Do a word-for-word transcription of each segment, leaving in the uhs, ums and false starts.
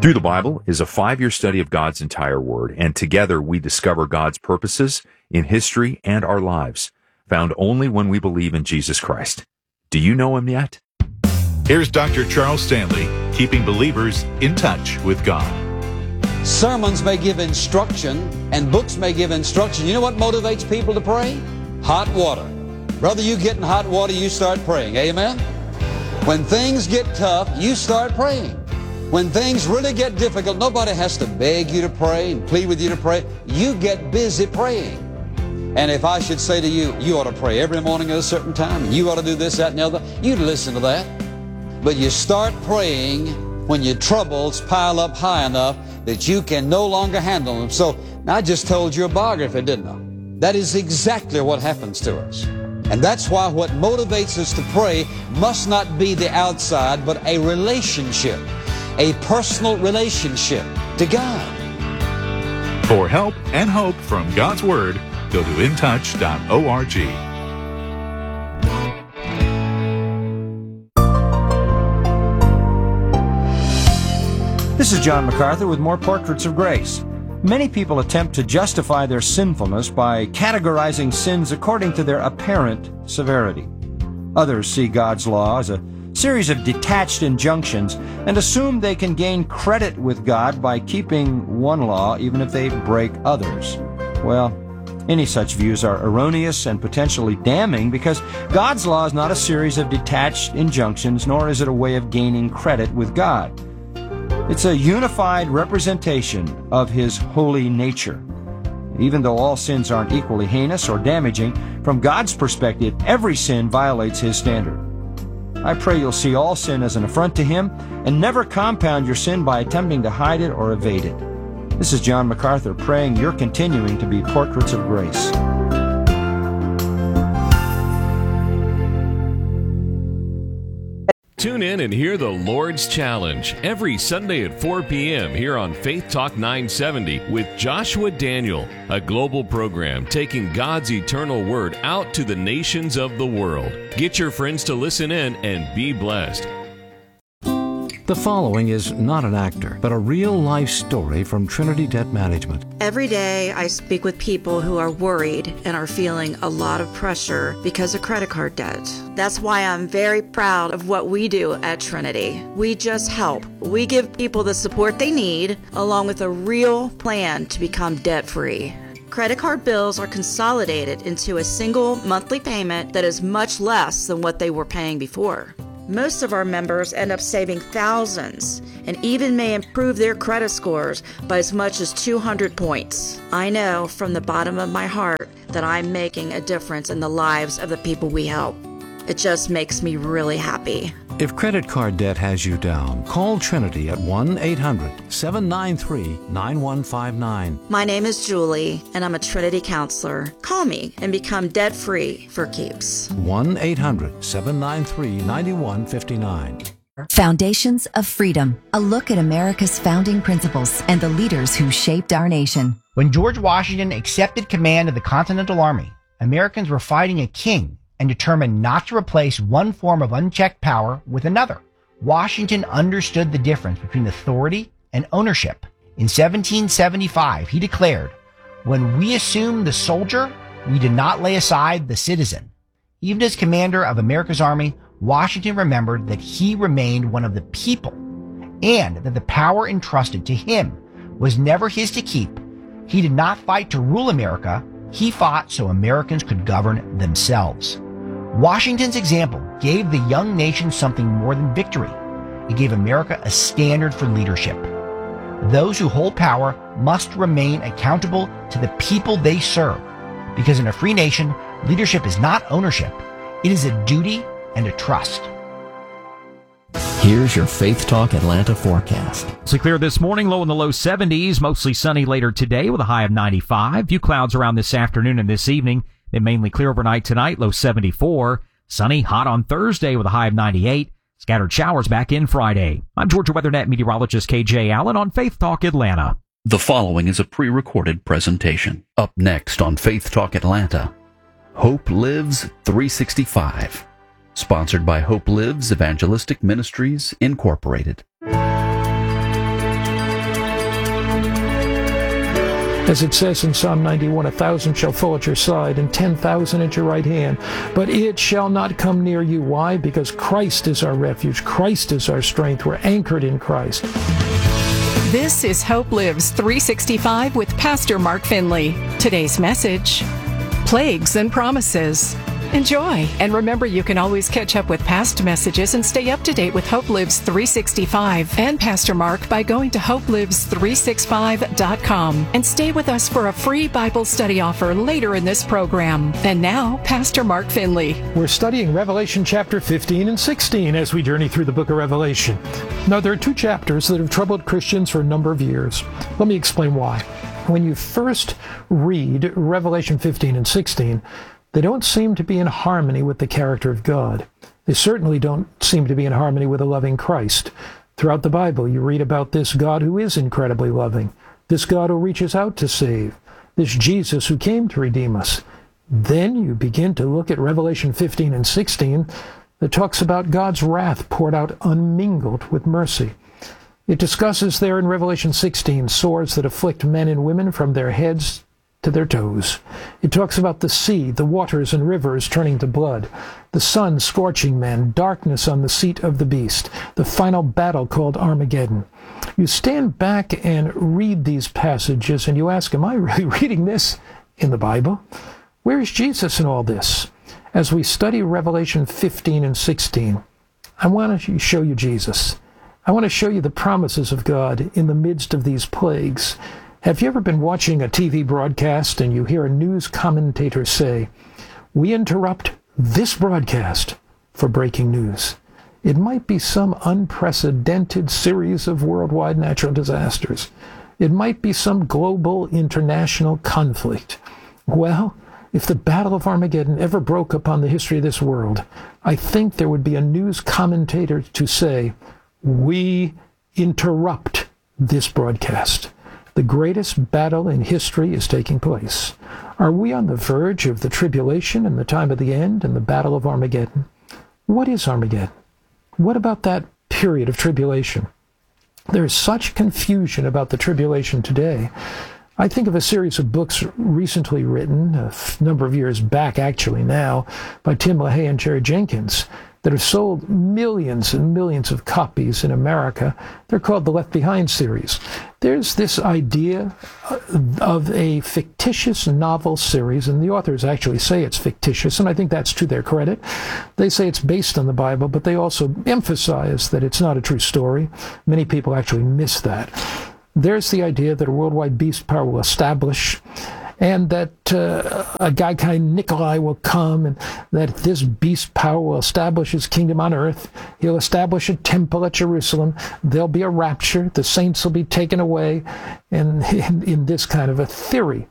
Through the Bible is a five-year study of God's entire Word, and together we discover God's purposes in history and our lives, found only when we believe in Jesus Christ. Do you know Him yet? Here's Doctor Charles Stanley, keeping believers in touch with God. Sermons may give instruction, and books may give instruction. You know what motivates people to pray? Hot water. Brother, you get in hot water, you start praying. Amen? When things get tough, you start praying. When things really get difficult, nobody has to beg you to pray and plead with you to pray. You get busy praying. And if I should say to you, you ought to pray every morning at a certain time, and you ought to do this, that, and the other, you'd listen to that. But you start praying when your troubles pile up high enough that you can no longer handle them. So, I just told you a biography, didn't I? That is exactly what happens to us. And that's why what motivates us to pray must not be the outside, but a relationship. A personal relationship to God. For help and hope from God's Word, go to in touch dot org. This is John MacArthur with more Portraits of Grace. Many people attempt to justify their sinfulness by categorizing sins according to their apparent severity. Others see God's law as a series of detached injunctions and assume they can gain credit with God by keeping one law even if they break others. Well, any such views are erroneous and potentially damning because God's law is not a series of detached injunctions, nor is it a way of gaining credit with God. It's a unified representation of His holy nature. Even though all sins aren't equally heinous or damaging, from God's perspective, every sin violates His standard. I pray you'll see all sin as an affront to Him and never compound your sin by attempting to hide it or evade it. This is John MacArthur praying you're continuing to be portraits of grace. Tune in and hear the Lord's Challenge every Sunday at four p.m. here on Faith Talk nine seventy with Joshua Daniel, a global program taking God's eternal word out to the nations of the world. Get your friends to listen in and be blessed. The following is not an actor, but a real-life story from Trinity Debt Management. Every day I speak with people who are worried and are feeling a lot of pressure because of credit card debt. That's why I'm very proud of what we do at Trinity. We just help. We give people the support they need, along with a real plan to become debt-free. Credit card bills are consolidated into a single monthly payment that is much less than what they were paying before. Most of our members end up saving thousands and even may improve their credit scores by as much as two hundred points. I know from the bottom of my heart that I'm making a difference in the lives of the people we help. It just makes me really happy. If credit card debt has you down, call Trinity at one eight hundred seven nine three nine one five nine. My name is Julie, and I'm a Trinity counselor. Call me and become debt-free for keeps. one eight hundred seven nine three nine one five nine. Foundations of Freedom, a look at America's founding principles and the leaders who shaped our nation. When George Washington accepted command of the Continental Army, Americans were fighting a king and determined not to replace one form of unchecked power with another. Washington understood the difference between authority and ownership. In seventeen seventy-five, he declared, "When we assume the soldier, we did not lay aside the citizen." Even as commander of America's army, Washington remembered that he remained one of the people and that the power entrusted to him was never his to keep. He did not fight to rule America. He fought so Americans could govern themselves. Washington's example gave the young nation something more than victory. It gave America a standard for leadership. Those who hold power must remain accountable to the people they serve, because in a free nation, leadership is not ownership. It is a duty and a trust. Here's your Faith Talk Atlanta forecast. Mostly clear this morning, low in the low seventies, mostly sunny later today with a high of ninety-five. Few clouds around this afternoon and this evening. Then mainly clear overnight tonight, low seventy-four. Sunny, hot on Thursday with a high of ninety-eight. Scattered showers back in Friday. I'm Georgia WeatherNet meteorologist K J Allen on Faith Talk Atlanta. The following is a pre-recorded presentation. Up next on Faith Talk Atlanta, Hope Lives three sixty-five. Sponsored by Hope Lives Evangelistic Ministries, Incorporated. As it says in Psalm ninety-one, a thousand shall fall at your side and ten thousand at your right hand, but it shall not come near you. Why? Because Christ is our refuge. Christ is our strength. We're anchored in Christ. This is Hope Lives three sixty-five with Pastor Mark Finley. Today's message, Plagues and Promises. Enjoy, and remember you can always catch up with past messages and stay up to date with Hope Lives three sixty-five and Pastor Mark by going to hope lives three sixty-five dot com and stay with us for a free Bible study offer later in this program. And now, Pastor Mark Finley. We're studying Revelation chapter fifteen and sixteen as we journey through the book of Revelation. Now, there are two chapters that have troubled Christians for a number of years. Let me explain why. When you first read Revelation fifteen and sixteen, they don't seem to be in harmony with the character of God. They certainly don't seem to be in harmony with a loving Christ. Throughout the Bible, you read about this God who is incredibly loving, this God who reaches out to save, this Jesus who came to redeem us. Then you begin to look at Revelation fifteen and sixteen that talks about God's wrath poured out unmingled with mercy. It discusses there in Revelation sixteen sores that afflict men and women from their heads to their toes. It talks about the sea, the waters and rivers turning to blood, the sun scorching men, darkness on the seat of the beast, the final battle called Armageddon. You stand back and read these passages and you ask, am I really reading this in the Bible? Where is Jesus in all this? As we study Revelation fifteen and sixteen, I want to show you Jesus. I want to show you the promises of God in the midst of these plagues. Have you ever been watching a T V broadcast and you hear a news commentator say, "We interrupt this broadcast for breaking news"? It might be some unprecedented series of worldwide natural disasters. It might be some global international conflict. Well, if the Battle of Armageddon ever broke upon the history of this world, I think there would be a news commentator to say, "We interrupt this broadcast. The greatest battle in history is taking place." Are we on the verge of the tribulation and the time of the end and the Battle of Armageddon? What is Armageddon? What about that period of tribulation? There's such confusion about the tribulation today. I think of a series of books recently written, a number of years back actually now, by Tim LaHaye and Jerry Jenkins, that have sold millions and millions of copies in America. They're called the Left Behind series. There's this idea of a fictitious novel series, and the authors actually say it's fictitious, and I think that's to their credit. They say it's based on the Bible, but they also emphasize that it's not a true story. Many people actually miss that. There's the idea that a worldwide beast power will establish, and that uh, a guy kind Nikolai will come, and that this beast power will establish his kingdom on earth. He'll establish a temple at Jerusalem. There'll be a rapture. The saints will be taken away, and in, in this kind of a theory.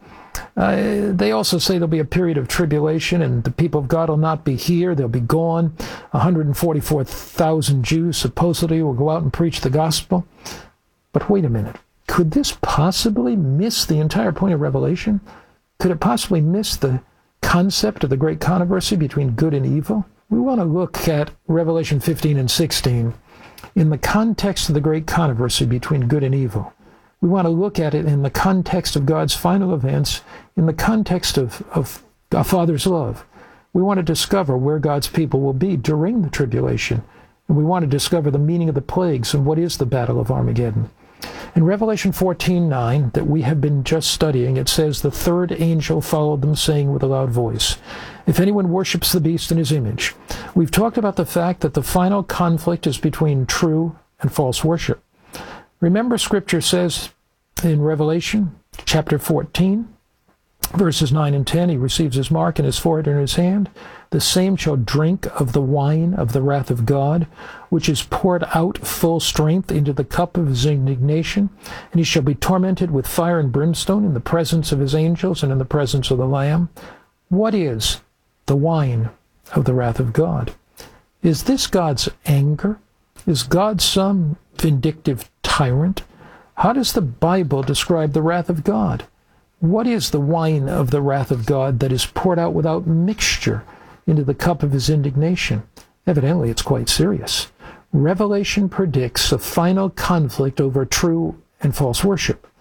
Uh, they also say there'll be a period of tribulation, and the people of God will not be here. They'll be gone. one hundred forty-four thousand Jews supposedly will go out and preach the gospel. But wait a minute. Could this possibly miss the entire point of Revelation? Could it possibly miss the concept of the great controversy between good and evil? We want to look at Revelation fifteen and sixteen in the context of the great controversy between good and evil. We want to look at it in the context of God's final events, in the context of, of a Father's love. We want to discover where God's people will be during the tribulation. And we want to discover the meaning of the plagues and what is the Battle of Armageddon. In Revelation fourteen nine, that we have been just studying, it says, "The third angel followed them, saying with a loud voice, 'If anyone worships the beast in his image.'" We've talked about the fact that the final conflict is between true and false worship. Remember, Scripture says in Revelation chapter fourteen, verses nine and ten, "He receives his mark in his forehead and in his hand. The same shall drink of the wine of the wrath of God, which is poured out full strength into the cup of his indignation. And he shall be tormented with fire and brimstone in the presence of his angels and in the presence of the Lamb." What is the wine of the wrath of God? Is this God's anger? Is God some vindictive tyrant? How does the Bible describe the wrath of God? What is the wine of the wrath of God that is poured out without mixture into the cup of his indignation? Evidently, it's quite serious. Revelation predicts a final conflict over true and false worship.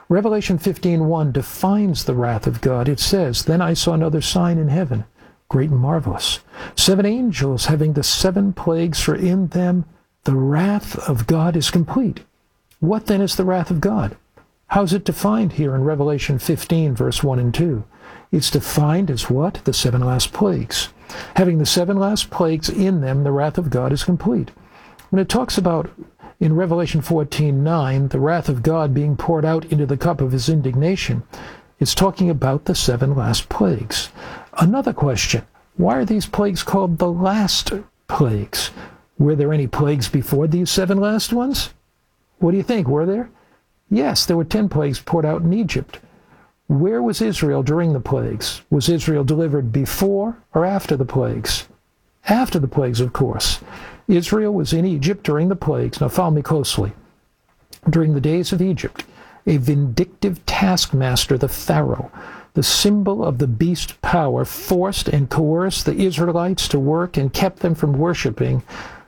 Revelation fifteen one defines the wrath of God. It says, "Then I saw another sign in heaven, great and marvelous. Seven angels having the seven plagues, for in them the wrath of God is complete." What then is the wrath of God? How's it defined here in Revelation fifteen, verse one and two? It's defined as what? The seven last plagues. Having the seven last plagues in them, the wrath of God is complete. When it talks about, in Revelation fourteen nine, the wrath of God being poured out into the cup of his indignation, it's talking about the seven last plagues. Another question, why are these plagues called the last plagues? Were there any plagues before these seven last ones? What do you think, were there? Yes, there were ten plagues poured out in Egypt. Where was Israel during the plagues? Was Israel delivered before or after the plagues? After the plagues, of course. Israel was in Egypt during the plagues. Now follow me closely. During the days of Egypt, a vindictive taskmaster, the Pharaoh, the symbol of the beast power, forced and coerced the Israelites to work and kept them from worshiping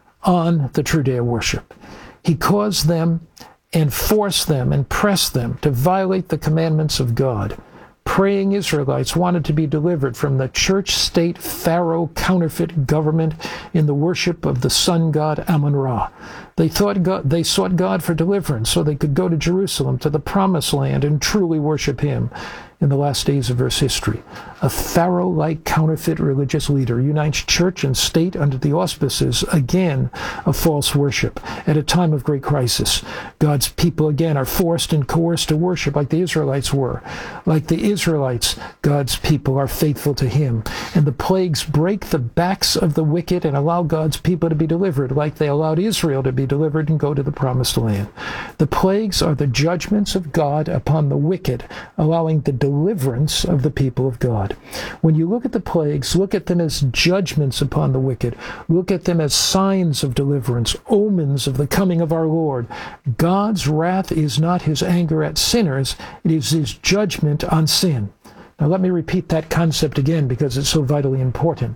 on the true day of worship. He caused them and forced them and pressed them to violate the commandments of God. Praying Israelites wanted to be delivered from the church-state Pharaoh counterfeit government in the worship of the sun god Amun-Ra. They thought God, they sought God for deliverance so they could go to Jerusalem, to the promised land, and truly worship him in the last days of Earth's history. A Pharaoh-like counterfeit religious leader unites church and state under the auspices, again, of false worship. At a time of great crisis, God's people, again, are forced and coerced to worship like the Israelites were. Like the Israelites, God's people are faithful to him. And the plagues break the backs of the wicked and allow God's people to be delivered, like they allowed Israel to be delivered and go to the promised land. The plagues are the judgments of God upon the wicked, allowing the deliverance of the people of God. When you look at the plagues, look at them as judgments upon the wicked. Look at them as signs of deliverance, omens of the coming of our Lord. God's wrath is not his anger at sinners, it is his judgment on sin. Now let me repeat that concept again because it's so vitally important.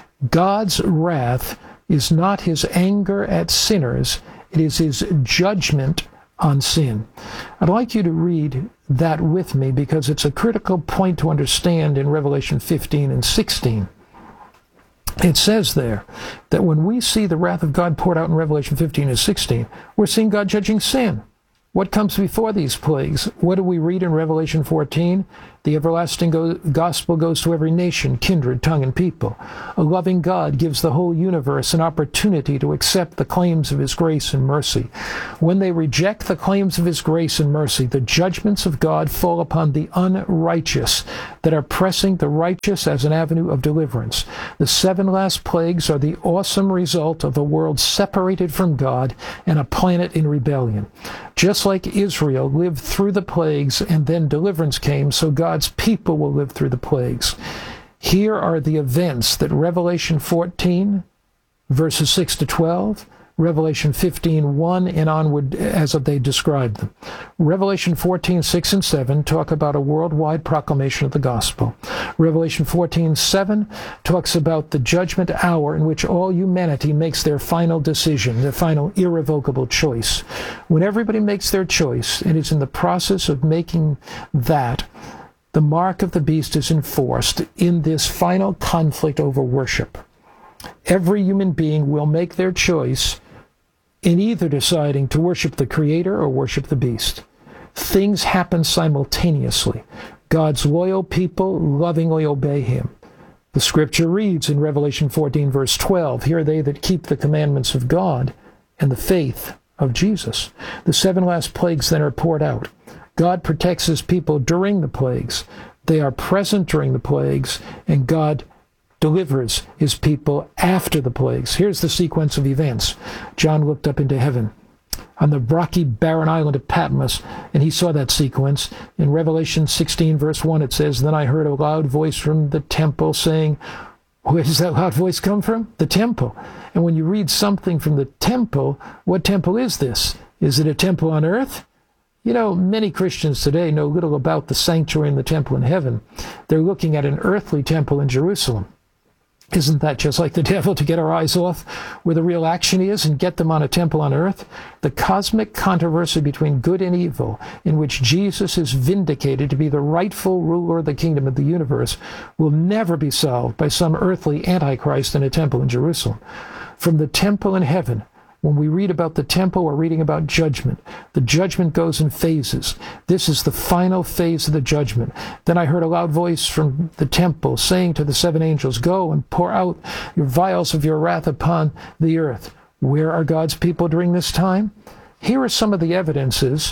God's wrath is not his anger at sinners, it is his judgment on sin. I'd like you to read that with me because it's a critical point to understand in Revelation fifteen and sixteen. It says there that when we see the wrath of God poured out in Revelation fifteen and sixteen, we're seeing God judging sin. What comes before these plagues? What do we read in Revelation fourteen? The everlasting go- gospel goes to every nation, kindred, tongue, and people. A loving God gives the whole universe an opportunity to accept the claims of his grace and mercy. When they reject the claims of his grace and mercy, the judgments of God fall upon the unrighteous that are pressing the righteous as an avenue of deliverance. The seven last plagues are the awesome result of a world separated from God and a planet in rebellion. Just like Israel lived through the plagues and then deliverance came, so God's people will live through the plagues. Here are the events that Revelation fourteen, verses six to twelve, Revelation fifteen one and onward as they describe them. Revelation fourteen six and seven talk about a worldwide proclamation of the gospel. Revelation fourteen seven talks about the judgment hour in which all humanity makes their final decision, their final irrevocable choice. When everybody makes their choice and is in the process of making that, the mark of the beast is enforced in this final conflict over worship. Every human being will make their choice in either deciding to worship the Creator or worship the beast. Things happen simultaneously. God's loyal people lovingly obey him. The scripture reads in Revelation fourteen, verse twelve, "Here are they that keep the commandments of God and the faith of Jesus." The seven last plagues then are poured out. God protects his people during the plagues. They are present during the plagues, and God delivers his people after the plagues. Here's the sequence of events. John looked up into heaven on the rocky, barren island of Patmos, and he saw that sequence. In Revelation sixteen, verse one, it says, "Then I heard a loud voice from the temple saying," where does that loud voice come from? The temple. And when you read something from the temple, what temple is this? Is it a temple on earth? You know, many Christians today know little about the sanctuary and the temple in heaven. They're looking at an earthly temple in Jerusalem. Isn't that just like the devil, to get our eyes off where the real action is and get them on a temple on earth? The cosmic controversy between good and evil, in which Jesus is vindicated to be the rightful ruler of the kingdom of the universe, will never be solved by some earthly antichrist in a temple in Jerusalem. From the temple in heaven, when we read about the temple, we're reading about judgment. The judgment goes in phases. This is the final phase of the judgment. Then I heard a loud voice from the temple saying to the seven angels, "Go and pour out your vials of your wrath upon the earth." Where are God's people during this time? Here are some of the evidences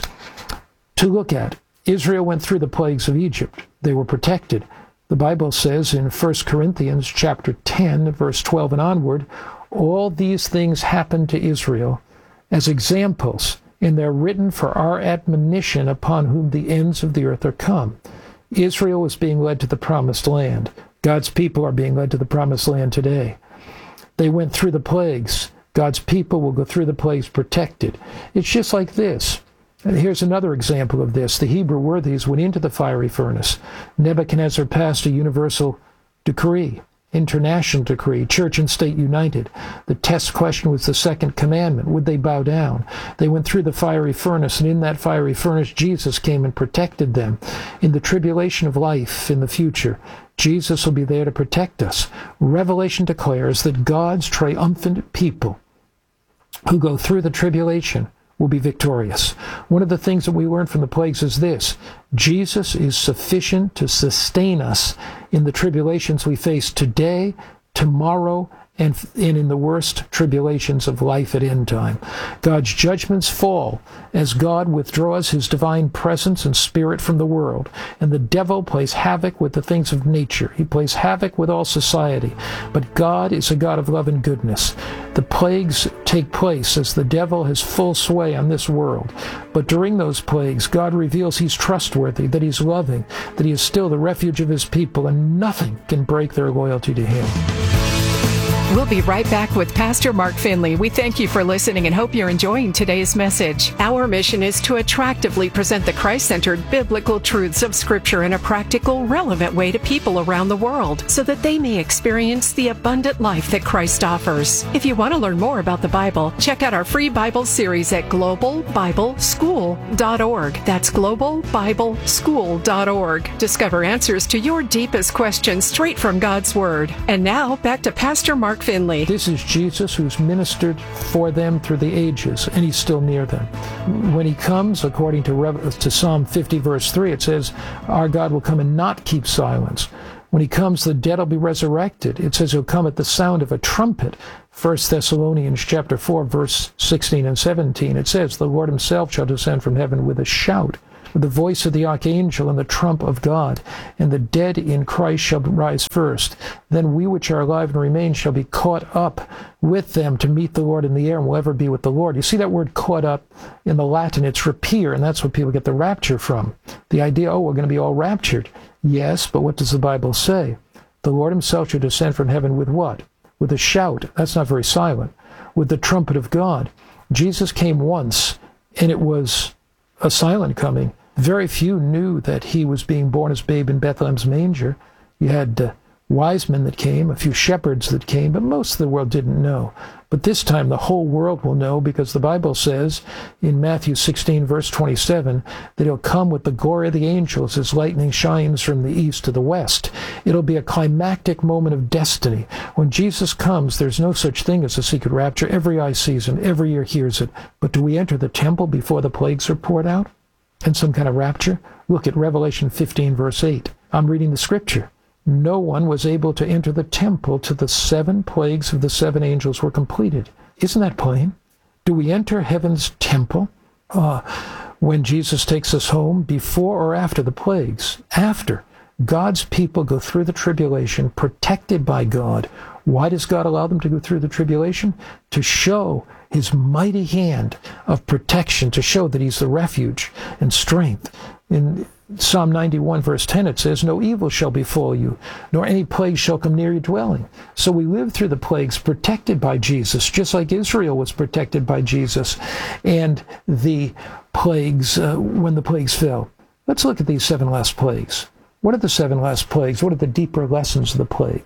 to look at. Israel went through the plagues of Egypt. They were protected. The Bible says in First Corinthians chapter ten, verse twelve and onward, all these things happened to Israel as examples, and they're written for our admonition, upon whom the ends of the earth are come. Israel was being led to the promised land. God's people are being led to the promised land today. They went through the plagues. God's people will go through the plagues protected. It's just like this. And here's another example of this. The Hebrew worthies went into the fiery furnace. Nebuchadnezzar passed a universal decree. International decree, church and state united. The test question was the second commandment. Would they bow down? They went through the fiery furnace, and in that fiery furnace, Jesus came and protected them. In the tribulation of life in the future, Jesus will be there to protect us. Revelation declares that God's triumphant people who go through the tribulation will be victorious. One of the things that we learn from the plagues is this: Jesus is sufficient to sustain us in the tribulations we face today, tomorrow, and, and in the worst tribulations of life at end time. God's judgments fall as God withdraws his divine presence and spirit from the world, and the devil plays havoc with the things of nature. He plays havoc with all society. But God is a God of love and goodness. The plagues take place as the devil has full sway on this world. But during those plagues, God reveals he's trustworthy, that he's loving, that he is still the refuge of his people, and nothing can break their loyalty to him. We'll be right back with Pastor Mark Finley. We thank you for listening and hope you're enjoying today's message. Our mission is to attractively present the Christ-centered biblical truths of Scripture in a practical, relevant way to people around the world so that they may experience the abundant life that Christ offers. If you want to learn more about the Bible, check out our free Bible series at global bible school dot org. That's global bible school dot org. Discover answers to your deepest questions straight from God's Word. And now, back to Pastor Mark Finley. This is Jesus who's ministered for them through the ages, and he's still near them. When he comes, according to, Rev- to Psalm fifty, verse three, it says, our God will come and not keep silence. When he comes, the dead will be resurrected. It says he'll come at the sound of a trumpet. First Thessalonians chapter four, verse sixteen and seventeen. It says, the Lord himself shall descend from heaven with a shout, with the voice of the archangel and the trump of God, and the dead in Christ shall rise first. Then we which are alive and remain shall be caught up with them to meet the Lord in the air, and will ever be with the Lord. You see that word caught up in the Latin, it's rapere, and that's what people get the rapture from. The idea, oh, we're going to be all raptured. Yes, but what does the Bible say? The Lord himself shall descend from heaven with what? With a shout. That's not very silent. With the trumpet of God. Jesus came once, and it was a silent coming. Very few knew that he was being born as babe in Bethlehem's manger. You had uh, wise men that came, a few shepherds that came, but most of the world didn't know. But this time the whole world will know, because the Bible says in Matthew sixteen, verse twenty-seven, that he'll come with the glory of the angels as lightning shines from the east to the west. It'll be a climactic moment of destiny. When Jesus comes, there's no such thing as a secret rapture. Every eye sees him, every ear hears it. But do we enter the temple before the plagues are poured out? And some kind of rapture? Look at Revelation fifteen, verse eight. I'm reading the scripture. No one was able to enter the temple till the seven plagues of the seven angels were completed. Isn't that plain? Do we enter heaven's temple uh, when Jesus takes us home, before or after the plagues? After. God's people go through the tribulation, protected by God. Why does God allow them to go through the tribulation? To show his mighty hand of protection, to show that he's the refuge and strength. In Psalm ninety-one, verse ten, it says, no evil shall befall you, nor any plague shall come near your dwelling. So we live through the plagues protected by Jesus, just like Israel was protected by Jesus and the plagues, uh, when the plagues fell. Let's look at these seven last plagues. What are the seven last plagues? What are the deeper lessons of the plagues?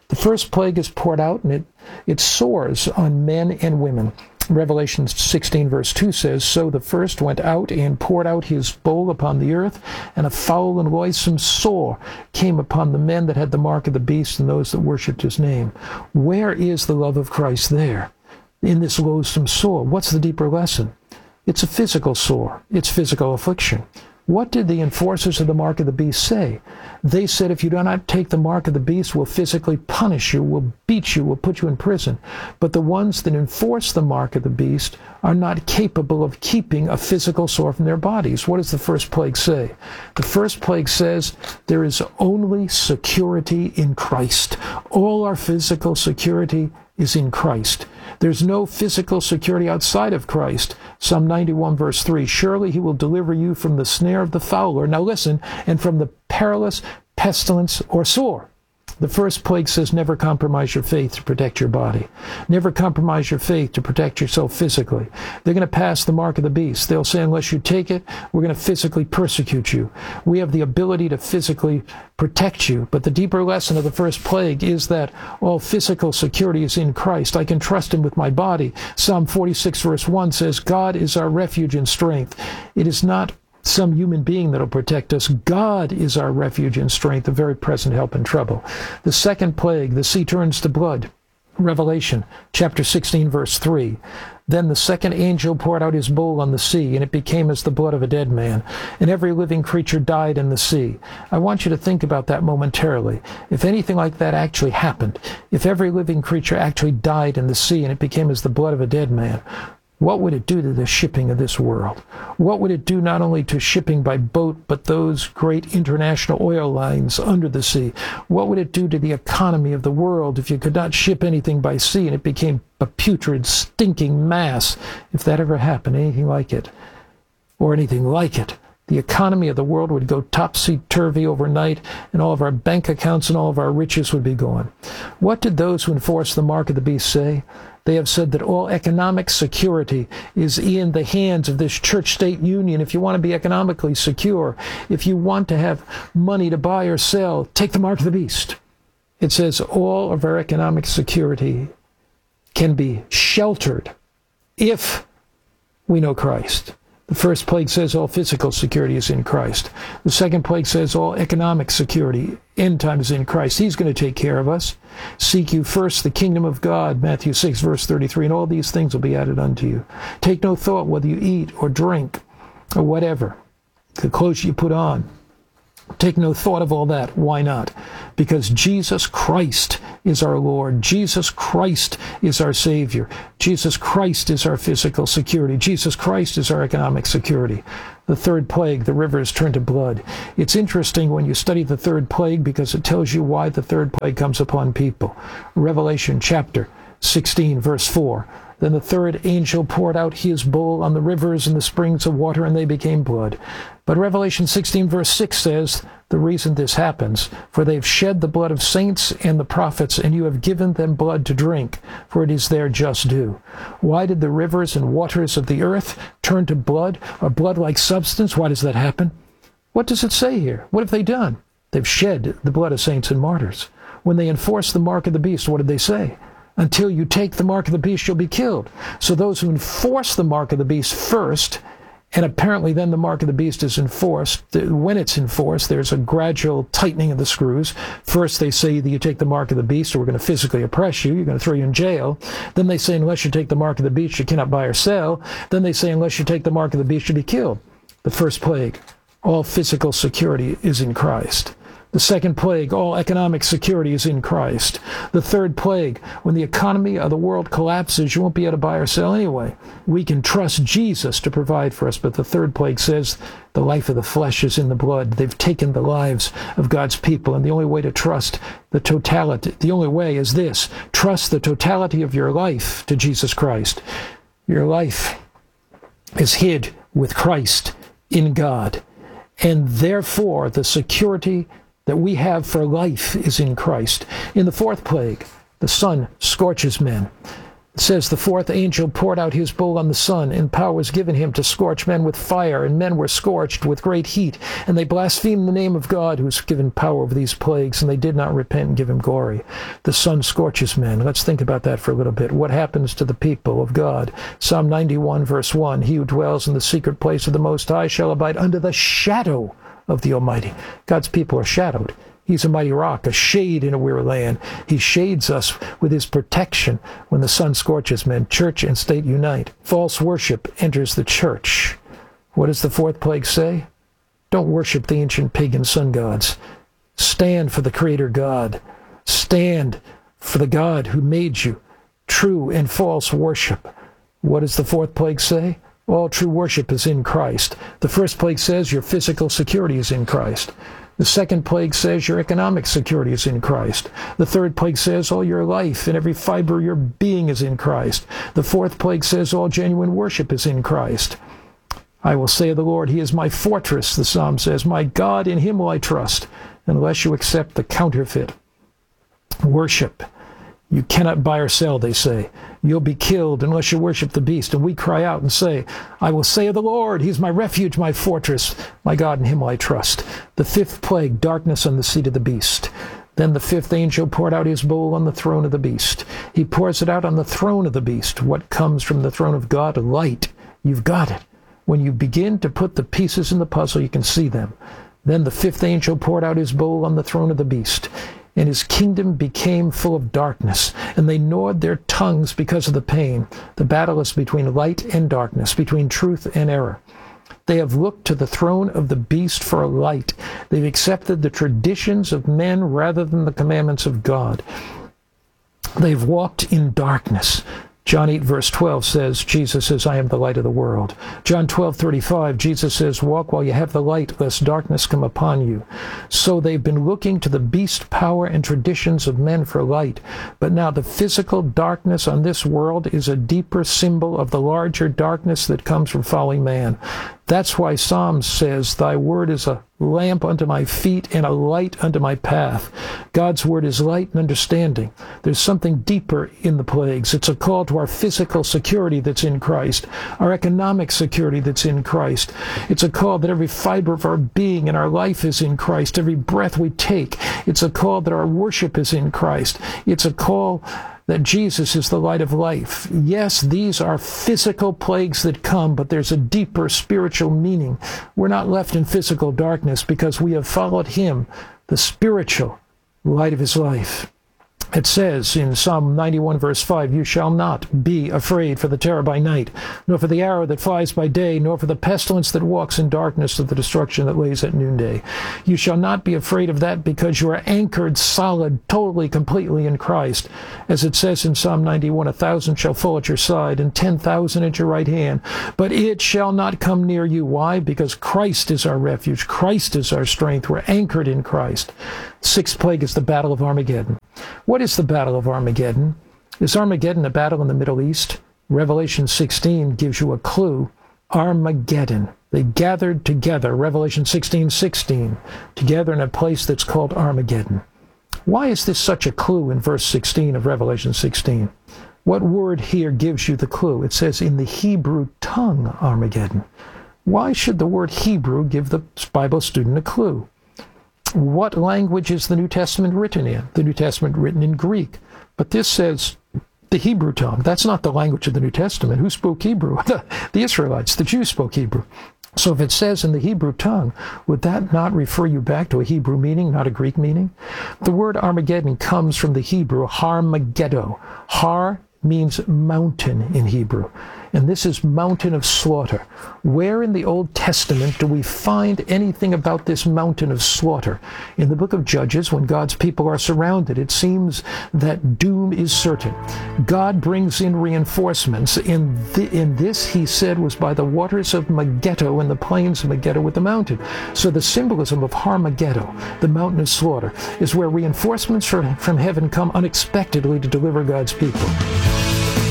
The first plague is poured out, and it, it soars on men and women. Revelation sixteen verse two says, "So the first went out and poured out his bowl upon the earth, and a foul and loathsome sore came upon the men that had the mark of the beast and those that worshipped his name." Where is the love of Christ there? In this loathsome sore. What's the deeper lesson? It's a physical sore. It's physical affliction. What did the enforcers of the mark of the beast say? They said, if you do not take the mark of the beast, we'll physically punish you, we'll beat you, we'll put you in prison. But the ones that enforce the mark of the beast are not capable of keeping a physical sore from their bodies. What does the first plague say? The first plague says there is only security in Christ. All our physical security is in Christ. There's no physical security outside of Christ. Psalm ninety-one verse three, "Surely he will deliver you from the snare of the fowler." Now listen, "and from the perilous pestilence or sore." The first plague says never compromise your faith to protect your body. Never compromise your faith to protect yourself physically. They're going to pass the mark of the beast. They'll say, unless you take it, we're going to physically persecute you. We have the ability to physically protect you. But the deeper lesson of the first plague is that all physical security is in Christ. I can trust him with my body. Psalm forty-six verse one says, "God is our refuge and strength." It is not some human being that will protect us. God is our refuge and strength, a very present help in trouble. The second plague, the sea turns to blood. Revelation chapter sixteen verse three. "Then the second angel poured out his bowl on the sea, and it became as the blood of a dead man, and every living creature died in the sea." I want you to think about that momentarily. If anything like that actually happened, if every living creature actually died in the sea and it became as the blood of a dead man, what would it do to the shipping of this world? What would it do not only to shipping by boat, but those great international oil lines under the sea? What would it do to the economy of the world if you could not ship anything by sea and it became a putrid, stinking mass? If that ever happened, anything like it, or anything like it, the economy of the world would go topsy-turvy overnight, and all of our bank accounts and all of our riches would be gone. What did those who enforce the mark of the beast say? They have said that all economic security is in the hands of this church-state union. If you want to be economically secure, if you want to have money to buy or sell, take the mark of the beast. It says all of our economic security can be sheltered if we know Christ. The first plague says all physical security is in Christ. The second plague says all economic security, end time, is in Christ. He's going to take care of us. "Seek you first the kingdom of God," Matthew six verse thirty-three, "and all these things will be added unto you. Take no thought whether you eat or drink or whatever, the clothes you put on. Take no thought of all that." Why not? Because Jesus Christ is our Lord. Jesus Christ is our Savior. Jesus Christ is our physical security. Jesus Christ is our economic security. The third plague, the rivers turn to blood. It's interesting when you study the third plague because it tells you why the third plague comes upon people. Revelation chapter sixteen verse four. "Then the third angel poured out his bowl on the rivers and the springs of water, and they became blood." But Revelation sixteen verse six says the reason this happens, "For they've shed the blood of saints and the prophets, and you have given them blood to drink, for it is their just due." Why did the rivers and waters of the earth turn to blood, or blood-like substance? Why does that happen? What does it say here? What have they done? They've shed the blood of saints and martyrs. When they enforced the mark of the beast, what did they say? Until you take the mark of the beast, you'll be killed. So those who enforce the mark of the beast first, and apparently then the mark of the beast is enforced, when it's enforced, there's a gradual tightening of the screws. First they say either you take the mark of the beast or we're going to physically oppress you, you're going to throw you in jail. Then they say unless you take the mark of the beast, you cannot buy or sell. Then they say unless you take the mark of the beast, you'll be killed. The first plague, all physical security is in Christ. The second plague, all economic security is in Christ. The third plague, when the economy of the world collapses, you won't be able to buy or sell anyway. We can trust Jesus to provide for us. But the third plague says the life of the flesh is in the blood. They've taken the lives of God's people. And the only way to trust the totality, the only way is this: trust the totality of your life to Jesus Christ. Your life is hid with Christ in God. And therefore, the security that we have for life is in Christ. In the fourth plague, the sun scorches men. It says, the fourth angel poured out his bowl on the sun, and power was given him to scorch men with fire, and men were scorched with great heat. And they blasphemed the name of God, who has given power over these plagues, and they did not repent and give him glory. The sun scorches men. Let's think about that for a little bit. What happens to the people of God? Psalm ninety-one, verse one, he who dwells in the secret place of the Most High shall abide under the shadow of the Almighty. God's people are shadowed. He's a mighty rock, a shade in a weary land. He shades us with his protection when the sun scorches men. Church and state unite. False worship enters the church. What does the fourth plague say? Don't worship the ancient pagan sun gods. Stand for the Creator God. Stand for the God who made you. True and false worship. What does the fourth plague say? All true worship is in Christ. The first plague says your physical security is in Christ. The second plague says your economic security is in Christ. The third plague says all your life and every fiber of your being is in Christ. The fourth plague says all genuine worship is in Christ. I will say of the Lord, he is my fortress, the psalm says. My God, in him will I trust, unless you accept the counterfeit worship. You cannot buy or sell, they say. You'll be killed unless you worship the beast. And we cry out and say, I will say of the Lord, he's my refuge, my fortress. My God, in him will I trust. The fifth plague, darkness on the seat of the beast. Then the fifth angel poured out his bowl on the throne of the beast. He pours it out on the throne of the beast. What comes from the throne of God? Light. You've got it. When you begin to put the pieces in the puzzle, you can see them. Then the fifth angel poured out his bowl on the throne of the beast. And his kingdom became full of darkness, and they gnawed their tongues because of the pain. The battle is between light and darkness, between truth and error. They have looked to the throne of the beast for a light. They've accepted the traditions of men rather than the commandments of God. They've walked in darkness. John eight, verse twelve says, Jesus says, I am the light of the world. John twelve, thirty-five, Jesus says, walk while you have the light, lest darkness come upon you. So they've been looking to the beast power and traditions of men for light. But now the physical darkness on this world is a deeper symbol of the larger darkness that comes from falling man. That's why Psalms says, thy word is a lamp unto my feet and a light unto my path. God's word is light and understanding. There's something deeper in the plagues. It's a call to our physical security that's in Christ, our economic security that's in Christ. It's a call that every fiber of our being and our life is in Christ, every breath we take. It's a call that our worship is in Christ. It's a call that Jesus is the light of life. Yes, these are physical plagues that come, but there's a deeper spiritual meaning. We're not left in physical darkness because we have followed him, the spiritual light of his life. It says in Psalm ninety-one, verse five, you shall not be afraid for the terror by night, nor for the arrow that flies by day, nor for the pestilence that walks in darkness, of the destruction that lays at noonday. You shall not be afraid of that because you are anchored solid, totally, completely in Christ. As it says in Psalm ninety-one, a thousand shall fall at your side and ten thousand at your right hand, but it shall not come near you. Why? Because Christ is our refuge. Christ is our strength. We're anchored in Christ. Sixth plague is the battle of Armageddon. What is the battle of Armageddon? Is Armageddon a battle in the Middle East? Revelation sixteen gives you a clue. Armageddon. They gathered together, Revelation sixteen sixteen, together in a place that's called Armageddon. Why is this such a clue in verse sixteen of Revelation sixteen? What word here gives you the clue? It says in the Hebrew tongue, Armageddon. Why should the word Hebrew give the Bible student a clue? What language is the New Testament written in? The New Testament written in Greek. But this says the Hebrew tongue. That's not the language of the New Testament. Who spoke Hebrew? The, the Israelites. The Jews spoke Hebrew. So if it says in the Hebrew tongue, would that not refer you back to a Hebrew meaning, not a Greek meaning? The word Armageddon comes from the Hebrew Har Megiddo. Har means mountain in Hebrew. And this is mountain of slaughter. Where in the Old Testament do we find anything about this mountain of slaughter? In the book of Judges, when God's people are surrounded, it seems that doom is certain. God brings in reinforcements. In, th- in this, he said, was by the waters of Megiddo and the plains of Megiddo with the mountain. So the symbolism of Har Megiddo, the mountain of slaughter, is where reinforcements from, from heaven come unexpectedly to deliver God's people. You've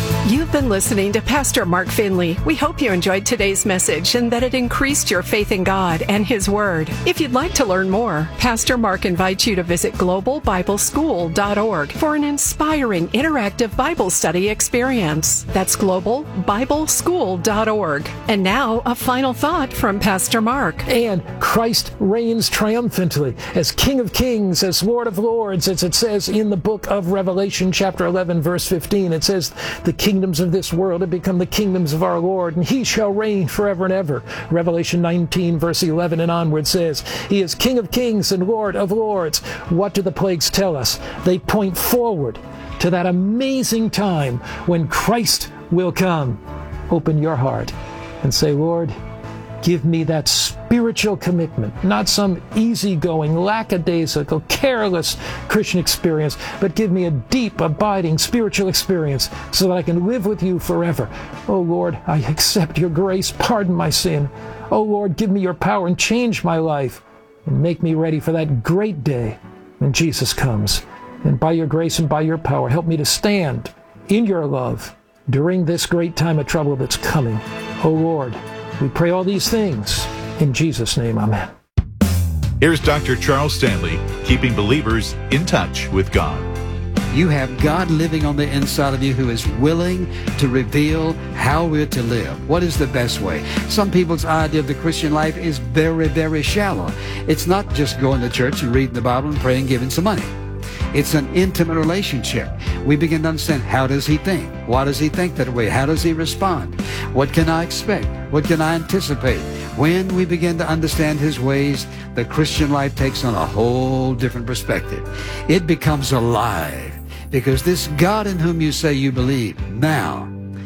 You've been listening to Pastor Mark Finley. We hope you enjoyed today's message and that it increased your faith in God and His Word. If you'd like to learn more, Pastor Mark invites you to visit global bible school dot org for an inspiring, interactive Bible study experience. That's global bible school dot org. And now, a final thought from Pastor Mark. And Christ reigns triumphantly as King of Kings, as Lord of Lords, as it says in the book of Revelation, chapter eleven, verse fifteen. It says, the kingdoms of this world have become the kingdoms of our Lord, and He shall reign forever and ever. Revelation nineteen, verse eleven and onward says, He is King of Kings and Lord of Lords. What do the plagues tell us? They point forward to that amazing time when Christ will come. Open your heart and say, Lord, give me that spiritual commitment, not some easygoing, lackadaisical, careless Christian experience, but give me a deep, abiding spiritual experience so that I can live with You forever. Oh Lord, I accept Your grace. Pardon my sin. Oh Lord, give me Your power and change my life and make me ready for that great day when Jesus comes. And by Your grace and by Your power, help me to stand in Your love during this great time of trouble that's coming. Oh Lord, we pray all these things in Jesus' name. Amen. Here's Doctor Charles Stanley, keeping believers in touch with God. You have God living on the inside of you who is willing to reveal how we're to live. What is the best way? Some people's idea of the Christian life is very, very shallow. It's not just going to church and reading the Bible and praying and giving some money. It's an intimate relationship. We begin to understand, how does He think? Why does He think that way? How does He respond? What can I expect? What can I anticipate? When we begin to understand His ways, the Christian life takes on a whole different perspective. It becomes alive, because this God in whom you say you believe, now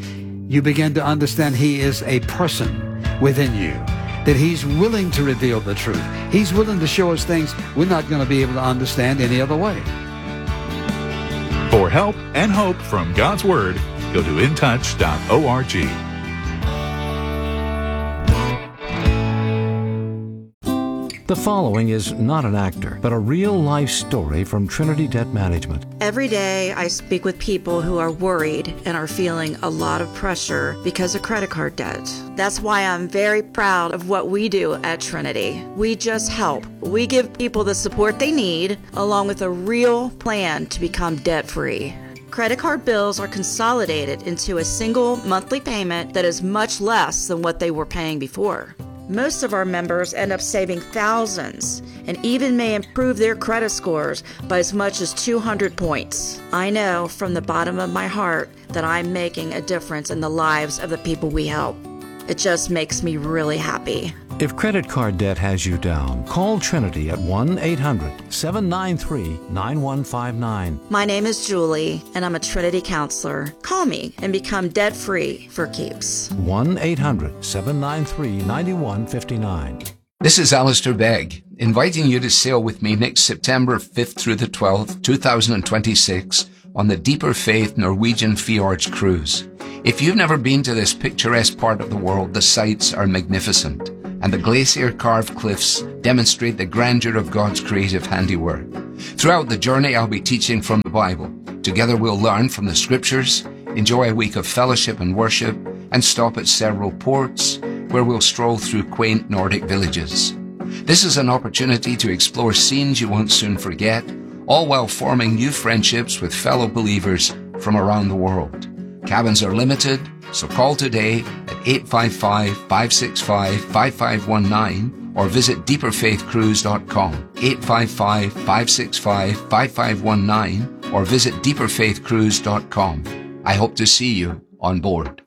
you begin to understand He is a person within you, that He's willing to reveal the truth. He's willing to show us things we're not going to be able to understand any other way. For help and hope from God's Word, go to in touch dot org. The following is not an actor, but a real-life story from Trinity Debt Management. Every day I speak with people who are worried and are feeling a lot of pressure because of credit card debt. That's why I'm very proud of what we do at Trinity. We just help. We give people the support they need, along with a real plan to become debt-free. Credit card bills are consolidated into a single monthly payment that is much less than what they were paying before. Most of our members end up saving thousands and even may improve their credit scores by as much as two hundred points. I know from the bottom of my heart that I'm making a difference in the lives of the people we help. It just makes me really happy. If credit card debt has you down, call Trinity at one eight hundred seven nine three nine one five nine. My name is Julie, and I'm a Trinity counselor. Call me and become debt-free for keeps. one eight hundred seven nine three nine one five nine. This is Alistair Begg, inviting you to sail with me next September fifth through the twelfth, two thousand twenty-six, on the Deeper Faith Norwegian Fjords Cruise. If you've never been to this picturesque part of the world, the sights are magnificent, and the glacier-carved cliffs demonstrate the grandeur of God's creative handiwork. Throughout the journey, I'll be teaching from the Bible. Together we'll learn from the Scriptures, enjoy a week of fellowship and worship, and stop at several ports where we'll stroll through quaint Nordic villages. This is an opportunity to explore scenes you won't soon forget, all while forming new friendships with fellow believers from around the world. Cabins are limited, so call today at eight five five, five six five, five five one nine or visit deeper faith cruise dot com. eight five five, five six five, five five one nine or visit deeper faith cruise dot com. I hope to see you on board.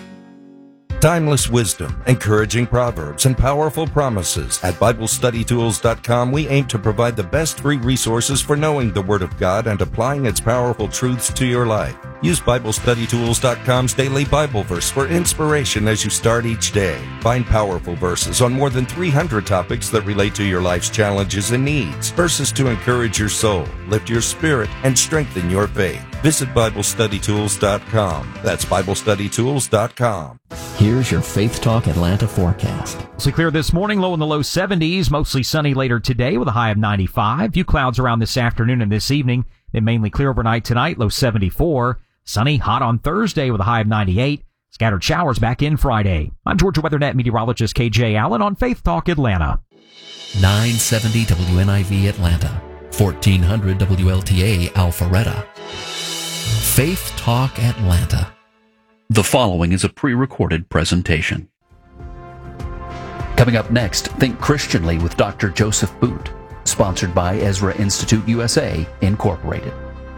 Timeless wisdom, encouraging proverbs, and powerful promises. At Bible Study Tools dot com, we aim to provide the best free resources for knowing the Word of God and applying its powerful truths to your life. Use Bible Study Tools dot com's daily Bible verse for inspiration as you start each day. Find powerful verses on more than three hundred topics that relate to your life's challenges and needs. Verses to encourage your soul, lift your spirit, and strengthen your faith. Visit Bible Study Tools dot com. That's Bible Study Tools dot com. Here's your Faith Talk Atlanta forecast. Mostly clear this morning, low in the low seventies, mostly sunny later today with a high of ninety-five. Few clouds around this afternoon and this evening. Then mainly clear overnight tonight, low seventy-four. Sunny, hot on Thursday with a high of ninety-eight. Scattered showers back in Friday. I'm Georgia WeatherNet meteorologist K J Allen on Faith Talk Atlanta. nine seventy W N I V Atlanta, fourteen hundred W L T A Alpharetta. Faith Talk Atlanta. The following is a pre-recorded presentation. Coming up next, Think Christianly with Doctor Joseph Boot, sponsored by Ezra Institute U S A, Incorporated.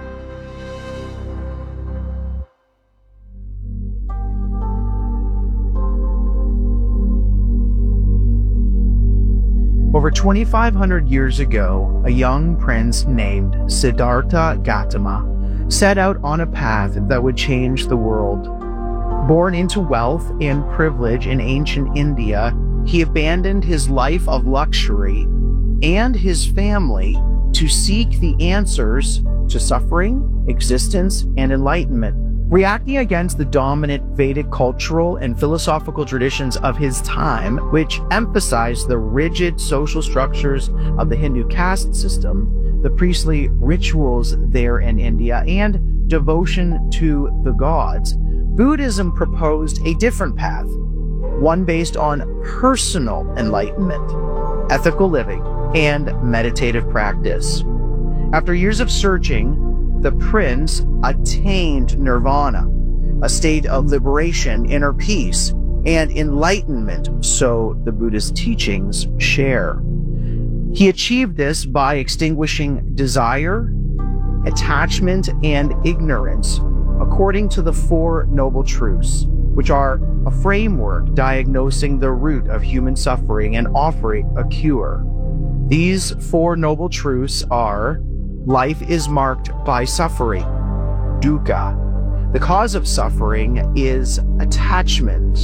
Over twenty-five hundred years ago, a young prince named Siddhartha Gautama set out on a path that would change the world. Born into wealth and privilege in ancient India, he abandoned his life of luxury and his family to seek the answers to suffering, existence, and enlightenment. Reacting against the dominant Vedic cultural and philosophical traditions of his time, which emphasized the rigid social structures of the Hindu caste system, the priestly rituals there in India, and devotion to the gods, Buddhism proposed a different path, one based on personal enlightenment, ethical living, and meditative practice. After years of searching, the prince attained nirvana, a state of liberation, inner peace, and enlightenment, so the Buddhist teachings share. He achieved this by extinguishing desire, attachment, and ignorance, according to the Four Noble Truths, which are a framework diagnosing the root of human suffering and offering a cure. These Four Noble Truths are: life is marked by suffering, dukkha. The cause of suffering is attachment,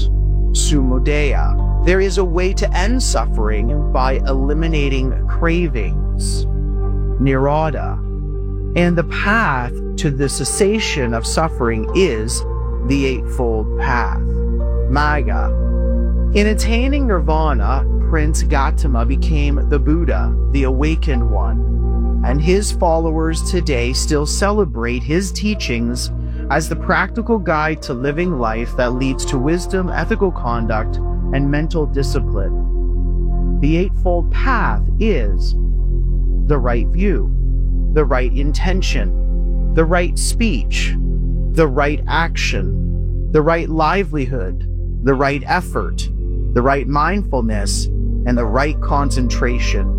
samudaya. There is a way to end suffering by eliminating cravings, nirodha. And the path to the cessation of suffering is the Eightfold Path, magga. In attaining nirvana, Prince Gautama became the Buddha, the awakened one. And his followers today still celebrate his teachings as the practical guide to living life that leads to wisdom, ethical conduct, and mental discipline. The Eightfold Path is the right view, the right intention, the right speech, the right action, the right livelihood, the right effort, the right mindfulness, and the right concentration.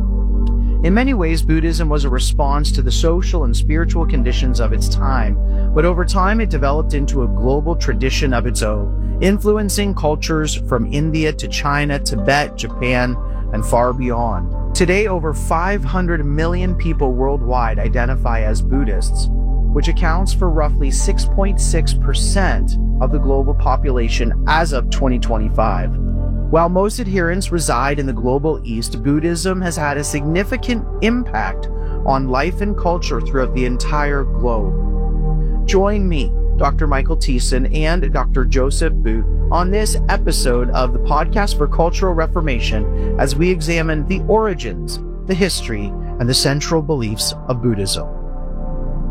In many ways, Buddhism was a response to the social and spiritual conditions of its time, but over time it developed into a global tradition of its own, influencing cultures from India to China, Tibet, Japan, and far beyond. Today, over five hundred million people worldwide identify as Buddhists, which accounts for roughly six point six percent of the global population as of twenty twenty-five. While most adherents reside in the global East, Buddhism has had a significant impact on life and culture throughout the entire globe. Join me, Doctor Michael Thiessen, and Doctor Joseph Boot on this episode of the Podcast for Cultural Reformation as we examine the origins, the history, and the central beliefs of Buddhism.